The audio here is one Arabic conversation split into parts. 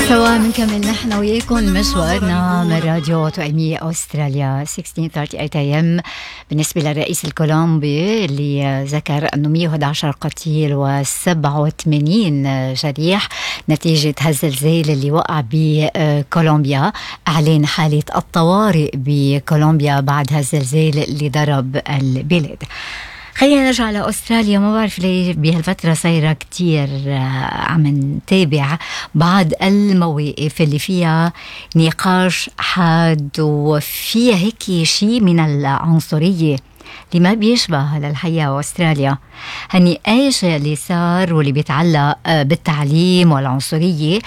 سوا بنكمل نحن وياكم مشوارنا من راديو توأمية أستراليا 1638 AM. بالنسبة للرئيس الكولومبي اللي ذكر أنه 111 قتيل و87 جريح نتيجة هالزلزال اللي وقع بكولومبيا، أعلن حالة الطوارئ بكولومبيا بعد هالزلزال اللي ضرب البلاد. خلينا نرجع لأستراليا. ما بعرف ليه بهالفترة صايرة كتير عم نتابع بعض المواقف اللي فيها نقاش حاد وفيها هيك شيء من العنصرية اللي ما بيشبه للحياة أستراليا. هني أيش اللي صار واللي بيتعلق بالتعليم والعنصرية.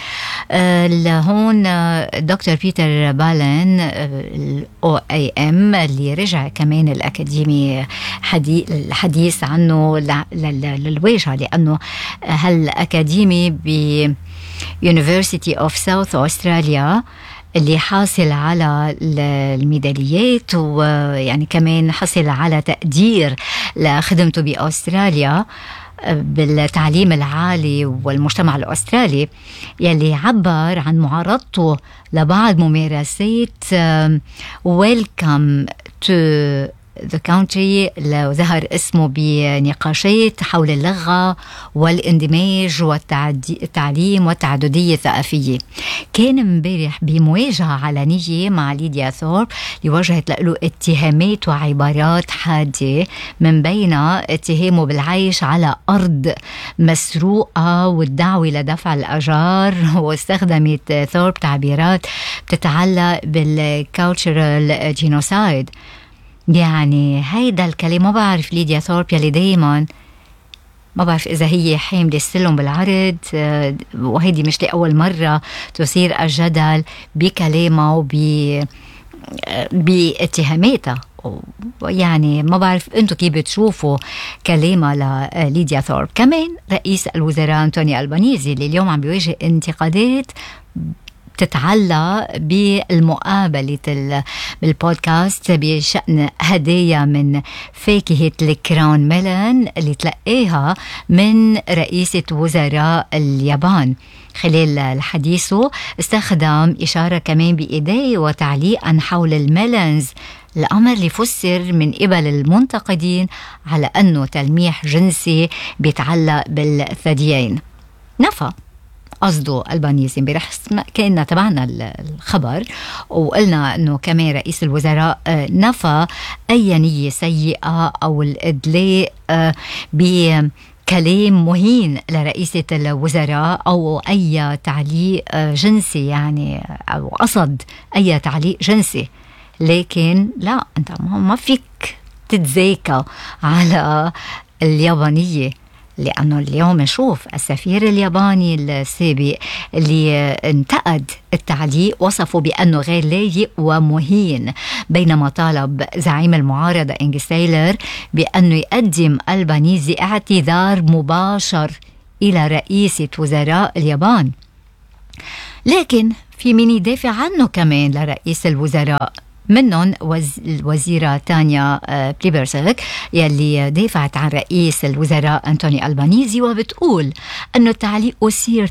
هون دكتور بيتر بالين OAM اللي رجع كمان الأكاديمي الحديث عنه للواجهة، لأنه هالأكاديمي ب University of South Australia اللي حاصل على الميداليات ويعني كمان حصل على تقدير لخدمته بأستراليا بالتعليم العالي والمجتمع الأسترالي، يلي عبر عن معارضته لبعض ممارسات Welcome to the country اللي ظهر اسمه بنقاشات حول اللغة والاندماج والتعليم والتعددية الثقافية. كان امبارح بمواجهة علنية مع ليديا ثورب اللي وجهت له اتهامات وعبارات حادة، من بينها اتهامه بالعيش على أرض مسروقة والدعوة لدفع الأجار، واستخدمت ثورب تعبيرات بتتعلق بالكالتشرال جينوسايد. يعني هيدا الكلمة ما بعرف ليديا ثورب يلي دايما ما بعرف إذا هي حاملة السلم بالعرض، وهيدي مش لأول مرة تثير الجدل بكلامها باتهاماتها. يعني ما بعرف أنتوا كيف بتشوفوا كلامها لليديا ثورب. كمان رئيس الوزراء أنتوني ألبانيزي اللي اليوم عم بيواجه انتقادات تتعلق بالمقابلة بالبودكاست بشأن هدايا من فاكهة الكراون ميلون اللي تلقيها من رئيسة وزراء اليابان. خلال حديثه استخدم إشارة كمان بإيديه وتعليقا حول الميلونز، الأمر اللي فسر من قبل المنتقدين على أنه تلميح جنسي بيتعلق بالثديين. نفى قصده ألبانيزي امبارح كأننا تبعنا الخبر وقلنا أنه كمان رئيس الوزراء نفى أي نية سيئة أو الإدلاء بكلام مهين لرئيسة الوزراء أو أي تعليق جنسي، يعني أو قصد أي تعليق جنسي. لكن لا، أنت ما فيك تتزاكى على اليابانية، لأنه اليوم نشوف السفير الياباني السابق اللي انتقد التعليق وصفه بأنه غير لايق ومهين، بينما طالب زعيم المعارضة إنجس تايلر بأنه يقدم ألبانيزي اعتذار مباشر إلى رئيسة وزراء اليابان. لكن في من يدافع عنه كمان لرئيس الوزراء، منهم الوزيرة تانيا بليبرسك يلي دافعت عن رئيس الوزراء أنتوني ألبانيزي وبتقول أنه التعليق أسيء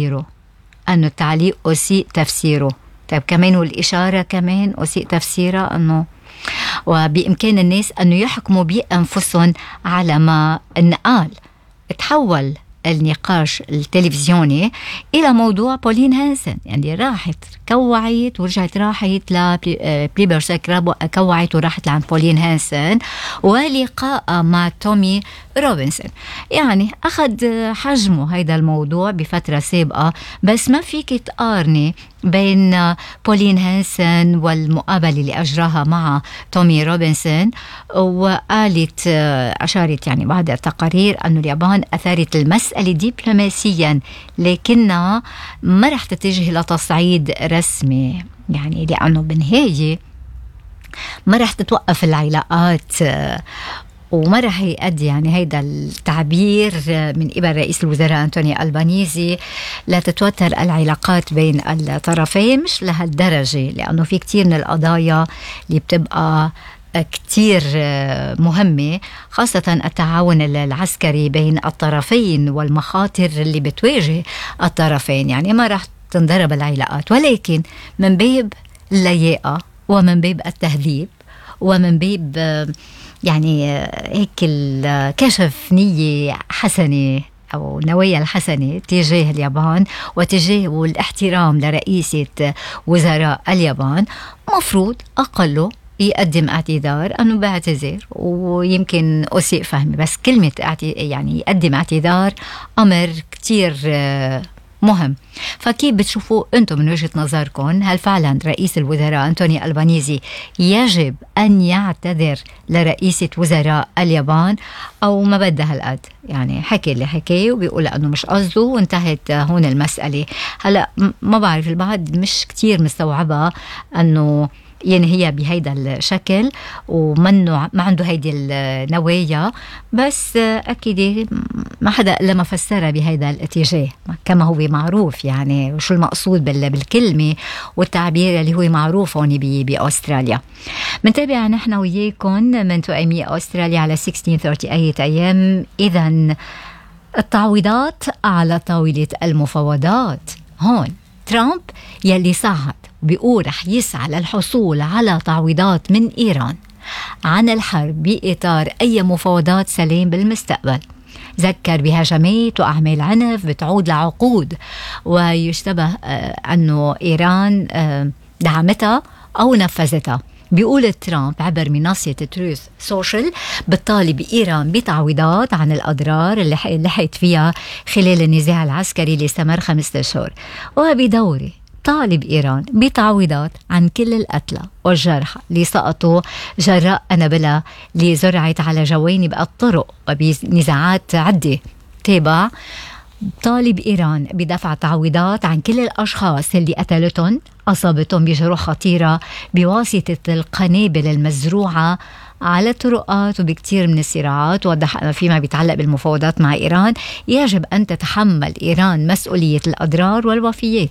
تفسيره. طيب كمان والإشارة كمان أسيء تفسيرها، أنه وبإمكان الناس أنه يحكموا بأنفسهم على ما انقال. تحول النقاش التلفزيوني إلى موضوع بولين هانسن، يعني راحت كوعت ورجعت راحت لبليبرسك، كوعت وراحت لعند بولين هانسن ولقاء مع تومي روبنسون. يعني أخذ حجمه هيدا الموضوع بفترة سابقة، بس ما فيك تقارني بين بولين هانسن والمقابلة اللي أجراها مع تومي روبنسون. وقالت أشارت يعني بعض التقارير أن اليابان أثارت المسألة دبلوماسيا، لكنها ما رح تتجه لتصعيد رسمي، يعني لأنه بالنهاية ما رح تتوقف العلاقات وما رح يؤدي يعني هيدا التعبير من قبل رئيس الوزراء أنتوني ألبانيزي لا تتوتر العلاقات بين الطرفين، مش لهالدرجة، لأنه في كتير من القضايا اللي بتبقى كتير مهمة، خاصة التعاون العسكري بين الطرفين والمخاطر اللي بتواجه الطرفين. يعني ما رح تنضرب العلاقات، ولكن من باب اللياقة ومن باب التهذيب ومن باب يعني هيك الكشف نية حسنة أو نوايا الحسنة تجاه اليابان وتجاه والاحترام لرئيسة وزراء اليابان، مفروض أقله يقدم اعتذار أنه بعتذر ويمكن أسيء فهمي، بس كلمة يعني يقدم اعتذار أمر كتير مهم. فكيف بتشوفوا أنتم من وجهة نظركم، هل فعلا رئيس الوزراء أنتوني ألبانيزي يجب أن يعتذر لرئيسة وزراء اليابان، أو ما بدها هالقد يعني حكي اللي حكي وبيقول أنه مش قصده وانتهت هون المسألة؟ هلأ ما بعرف، البعض مش كتير مستوعبة أنه ينهي بهيدا الشكل ومنه ما عنده هيدي النوايا، بس أكيد ما حدا إلا ما فسرها بهيدا الاتجاه كما هو معروف، يعني وشو المقصود بالكلمة والتعبير اللي هو معروف هون بأستراليا. منتابع نحن وياكم من تؤيمي أستراليا على 1638 أيام. إذن التعويضات على طاولة المفاوضات. هون ترامب يلي صعد بيقول رح يسعى للحصول على تعويضات من إيران عن الحرب بإطار أي مفاوضات سلام بالمستقبل. ذكر بهجمات وأعمال عنف بتعود لعقود، ويشتبه أنه إيران دعمتها أو نفذتها. بيقول ترامب عبر منصة تروث سوشيال بتطالب إيران بتعويضات عن الأضرار اللي لحقت فيها خلال النزاع العسكري اللي استمر 5 أشهر، وبدوره طالب إيران بتعويضات عن كل القتلى والجرحى اللي سقطوا جراء قنابلها اللي زرعت على جوانب الطرق وبنزاعات عدة. تابع طالب إيران بدفع تعويضات عن كل الأشخاص اللي قتلتهم أصابتهم بجروح خطيرة بواسطة القنابل المزروعة على الطرقات وبكتير من الصراعات. وضح أن فيما بيتعلق بالمفاوضات مع إيران يجب أن تتحمل إيران مسؤولية الأضرار والوفيات.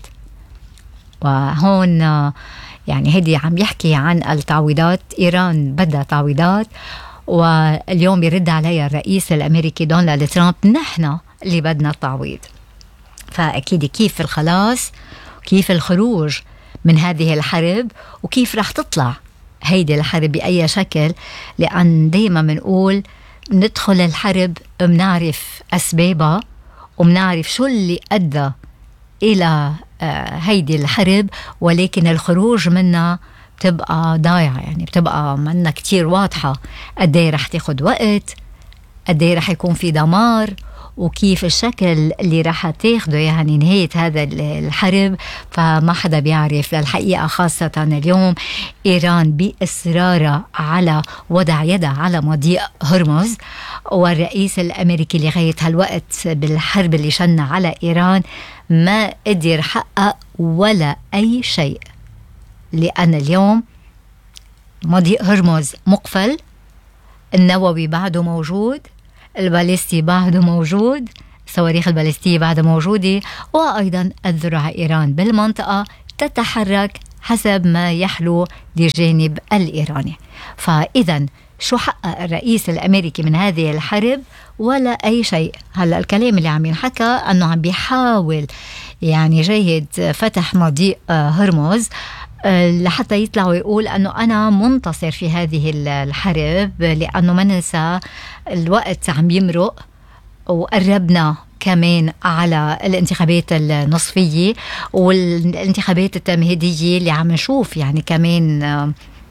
وهون يعني هدي عم يحكي عن التعويضات، إيران بدها تعويضات، واليوم بيرد عليها الرئيس الأمريكي دونالد ترامب نحن اللي بدنا التعويض. فأكيد كيف الخلاص، كيف الخروج من هذه الحرب، وكيف رح تطلع هيدي الحرب بأي شكل، لأن دايما منقول ندخل الحرب منعرف أسبابها ومنعرف شو اللي أدى إلى هيدي الحرب، ولكن الخروج منها بتبقى ضايعة، يعني بتبقى منا كتير واضحة قديه رح تاخد وقت، قديه رح يكون في دمار، وكيف الشكل اللي رح تاخده يعني نهاية هذا الحرب. فما حدا بيعرف للحقيقة، خاصة اليوم إيران بإصرارها على وضع يدها على مضيق هرمز، والرئيس الأمريكي لغاية هالوقت بالحرب اللي شن على إيران ما قدر حقق ولا أي شيء، لأن اليوم مضيق هرمز مقفل، النووي بعده موجود، الباليستي بعده موجود، صواريخ الباليستية بعده موجودة، وأيضا الذرع إيران بالمنطقة تتحرك حسب ما يحلو للجانب الإيراني. فإذا شو حقق الرئيس الأمريكي من هذه الحرب؟ ولا أي شيء. هلأ الكلام اللي عم ينحكى أنه عم بيحاول يعني جاهد فتح مضيق هرمز لحتى يطلع ويقول أنه أنا منتصر في هذه الحرب، لأنه ما ننسى الوقت عم يمرق وقربنا كمان على الانتخابات النصفية والانتخابات التمهيدية اللي عم نشوف يعني كمان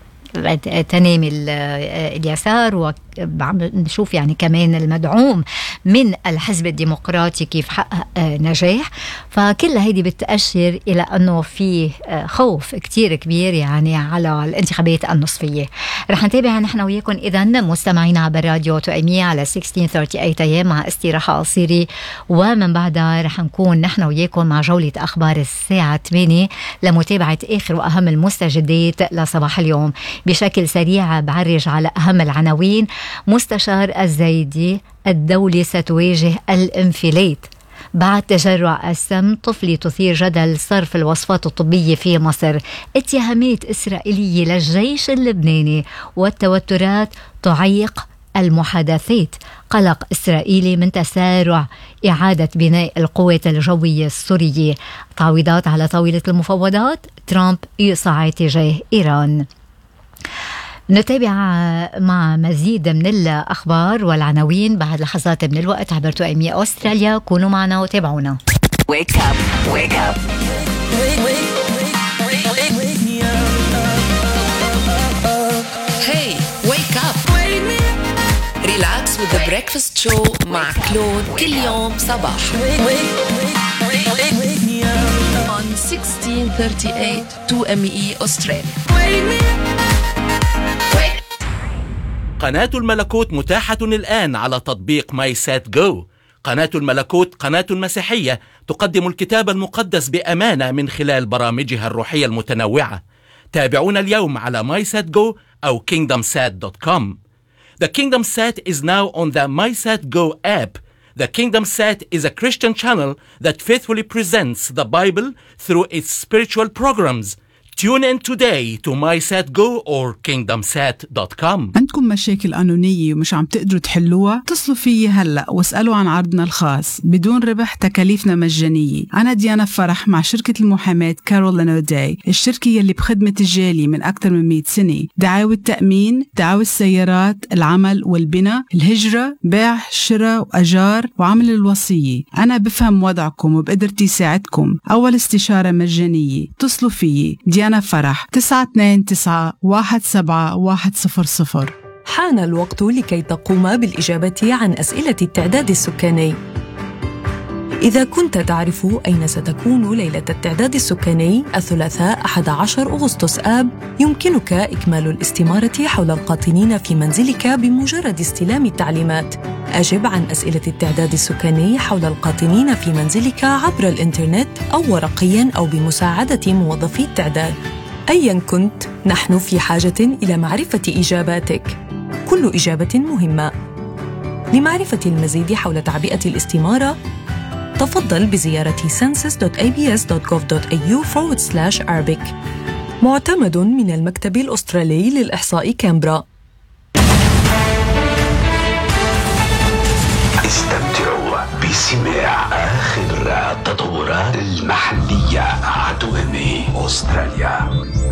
تنامي اليسار، وعم نشوف يعني كمان المدعوم من الحزب الديمقراطي كيف حقق نجاح. فكل هيدي بتأشر إلى أنه في خوف كتير كبير يعني على الانتخابات النصفية. رح نتابع نحن وياكم إذن مستمعين عبر راديو تؤيمية على 1638 أيام مع استراحة قصيرة، ومن بعدها رح نكون نحن وياكم مع جولة أخبار الساعة 8 لمتابعة آخر وأهم المستجدات لصباح اليوم. بشكل سريع بعرج على أهم العناوين. مستشار الزايدي: الدولة ستواجه الانفلات بعد تجرع السم، طفلة تثير جدل صرف الوصفات الطبية في مصر، اتهامات إسرائيلية للجيش اللبناني، والتوترات تعيق المحادثات. قلق إسرائيلي من تسارع إعادة بناء القوات الجوية السورية. تعويضات على طاولة المفاوضات. ترامب يصعد تجاه إيران. نتابع مع مزيد من الأخبار والعناوين بعد لحظات من الوقت عبر توأمية أستراليا. كونوا معنا وتابعونا. Wake up, wake up. Hey, wake up. Relax with the breakfast show مع كلود كل يوم صباح. On 1638 2ME Australia. قناة الملكوت متاحة الآن على تطبيق ماي سات جو. قناة الملكوت قناة مسيحية تقدم الكتاب المقدس بأمانة من خلال برامجها الروحية المتنوعة. تابعونا اليوم على MySatGo أو KingdomSat.com. The KingdomSat is now on the MySatGo app. The KingdomSat is a Christian channel that faithfully presents the Bible through its spiritual programs. Tune in today to MySatGo or KingdomSat.com. عندكم مشاكل قانونية ومش عم تقدروا تحلوها؟ اتصلوا فيي هلأ واسألوا عن عرضنا الخاص بدون ربح، تكاليفنا مجانية. أنا ديانا فرح مع شركة المحاماة كارول أوداي، الشركة يلي بخدمة الجالية من أكثر من 100 سنة. دعاوى التأمين، دعاوى السيارات، العمل والبناء، الهجرة، بيع، شراء وأجار وعمل الوصية. أنا بفهم وضعكم وبقدرتي ساعدكم. أول استشارة مجانية. اتصلوا فيي ديانا فرح 929-17100. حان الوقت لكي تقوم بالإجابة عن أسئلة التعداد السكاني. إذا كنت تعرف أين ستكون ليلة التعداد السكاني الثلاثاء 11 أغسطس آب، يمكنك إكمال الاستمارة حول القاطنين في منزلك بمجرد استلام التعليمات. أجب عن أسئلة التعداد السكاني حول القاطنين في منزلك عبر الإنترنت أو ورقياً أو بمساعدة موظفي التعداد. أياً كنت، نحن في حاجة إلى معرفة إجاباتك. كل إجابة مهمة. لمعرفة المزيد حول تعبئة الاستمارة، تفضل بزيارة census.abs.gov.au/Arabic. معتمد من المكتب الأسترالي للإحصاء كامبرا. استمتعوا بسماع آخر التطورات المحلية على توأمية أستراليا.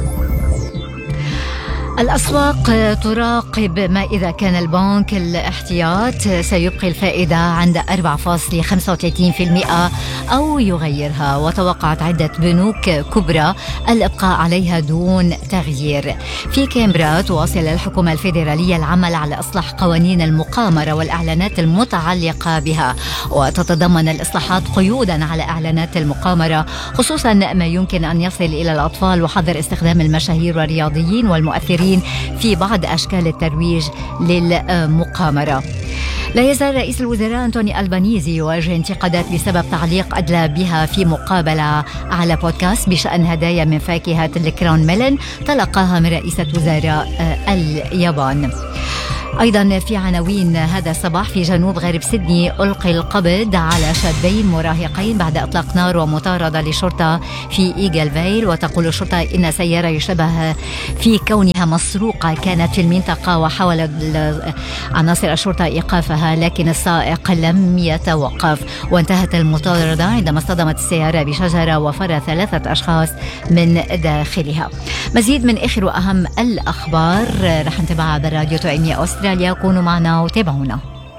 الأسواق تراقب ما إذا كان البنك الاحتياط سيبقي الفائدة عند 4.35% أو يغيرها، وتوقعت عدة بنوك كبرى الإبقاء عليها دون تغيير. في كامبرا تواصل الحكومة الفيدرالية العمل على إصلاح قوانين المقامرة والإعلانات المتعلقة بها، وتتضمن الإصلاحات قيودا على إعلانات المقامرة، خصوصا ما يمكن أن يصل إلى الأطفال، وحظر استخدام المشاهير والرياضيين والمؤثرين في بعض أشكال الترويج للمقامرة. لا يزال رئيس الوزراء أنتوني ألبانيزي يواجه انتقادات بسبب تعليق أدلى بها في مقابلة على بودكاست بشأن هدايا من فاكهة الكراون ميلون تلقاها من رئيسة وزراء اليابان. أيضا في عناوين هذا الصباح، في جنوب غرب سيدني ألقي القبض على شابين مراهقين بعد إطلاق نار ومطاردة لشرطة في إيغل فيل. وتقول الشرطة إن سيارة يشبه في كونها مسروقة كانت في المنطقة، وحاول عناصر الشرطة إيقافها لكن السائق لم يتوقف، وانتهت المطاردة عندما اصطدمت السيارة بشجرة وفر 3 أشخاص من داخلها. مزيد من آخر وأهم الأخبار رح نتابعها براديو توأمية أستراليا. كونوا معنا وتابعونا.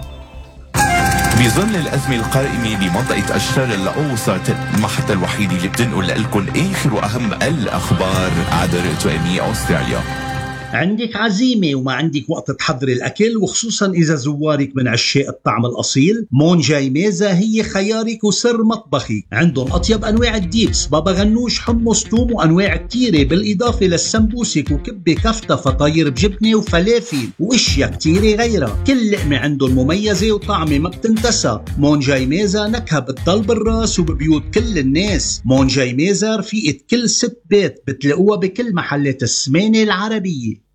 بظل الأزمة القائمة بمنطقة أشرار الأوسط، المحطة الوحيدة اللي بتنقل لكم آخر وأهم الأخبار عبر توأمية أستراليا. عندك عزيمة وما عندك وقت تحضري الأكل، وخصوصا إذا زوارك من عشاق الطعم الأصيل، مون جاي ميزة هي خيارك وسر مطبخك. عندهم أطيب أنواع الديبس، بابا غنوش، حمص، توم، وأنواع كتيرة، بالإضافة للسمبوسك وكبة كفتة، فطاير بجبنة وفلافل وإشياء كتيرة غيرها. كل لقمة عندهم مميزة وطعمة ما بتنتسى. مون جاي ميزة نكهة بتضل بالراس وببيوت كل الناس. مون جاي ميزة رفيقة كل ست بيت، بتلاقوها بكل محلات السمانة العربية.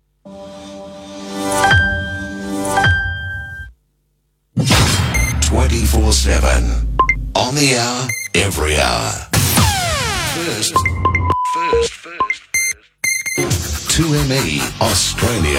24/7 on the hour, every hour. First. 2ME Australia.